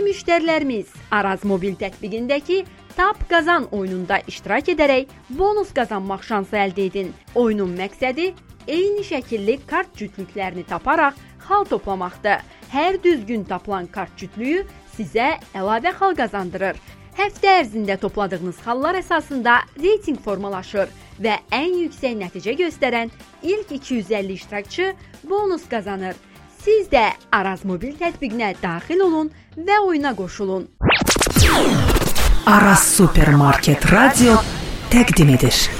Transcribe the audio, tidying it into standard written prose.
müştərilərimiz Araz mobil tətbiqindəki Tap Qazan oyununda iştirak edərək bonus qazanmaq şansı əldə edin. Oyunun məqsədi eyni şəkilli kart cütlüklərini taparaq xal toplamaqdır. Hər düzgün tapılan kart cütlüyü sizə əlavə xal qazandırır. Həftə ərzində topladığınız xallar əsasında reyting formalaşır və ən yüksək nəticə göstərən ilk 250 iştirakçı bonus qazanır. Siz də Araz mobil tətbiqinə daxil olun və oyuna qoşulun. Araz Supermarket Radio təqdim edir.